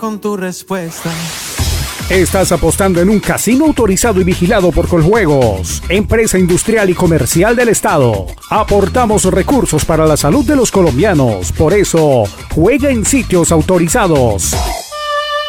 con tu respuesta. Estás apostando en un casino autorizado y vigilado por Coljuegos, empresa industrial y comercial del Estado. Aportamos recursos para la salud de los colombianos. Por eso, juega en sitios autorizados.